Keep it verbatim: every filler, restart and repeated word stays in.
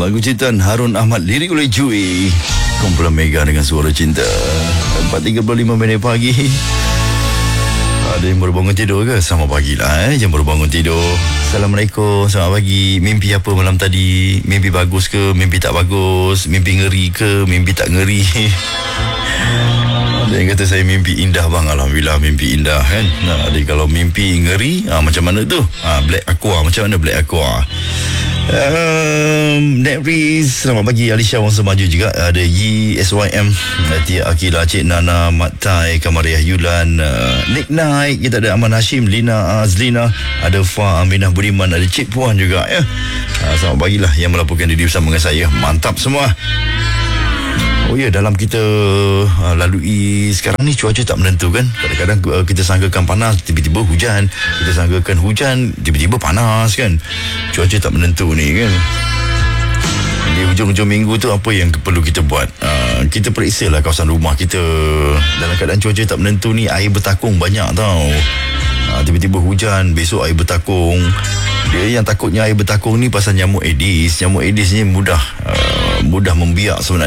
Lagu ciptaan Harun Ahmad, lirik oleh Jui. Kumpulan Mega dengan Suara Cinta. empat tiga puluh lima minit pagi. Ada yang baru bangun tidur ke? Sama pagi lah eh. Yang baru bangun tidur. Assalamualaikum, selamat pagi. Mimpi apa malam tadi? Mimpi bagus ke? Mimpi tak bagus? Mimpi ngeri ke? Mimpi tak ngeri? Ada yang kata saya mimpi indah bang. Alhamdulillah mimpi indah kan. Nah, ada kalau mimpi ngeri, ah, macam mana tu? Ah, Black Aqua, macam mana Black Aqua? Um, Netflix, selamat pagi. Alisha Wang Semaju juga. Ada Yi, S Y M, Tia Akila, Cik Nana, Mat Tai, Kamariah Yulan, uh, Nick Naik. Kita ada Aman Hashim, Lina Azlina, ada Fa Aminah Budiman, ada Cik Puan juga ya. Uh, selamat pagi lah yang melaporkan diri bersama dengan saya. Mantap semua. Oh ya, dalam kita uh, lalui sekarang ni cuaca tak menentu kan. Kadang-kadang uh, kita sangkakan panas, tiba-tiba hujan. Kita sangkakan hujan, tiba-tiba panas kan. Cuaca tak menentu ni kan. Di hujung-hujung minggu tu apa yang perlu kita buat? Uh, kita periksa lah kawasan rumah kita. Dalam keadaan cuaca tak menentu ni, air bertakung banyak tau. Uh, tiba-tiba hujan, besok air bertakung. Dia yang takutnya air bertakung ni pasal nyamuk Aedes. Nyamuk Aedes ni mudah uh, mudah membiak sebenarnya.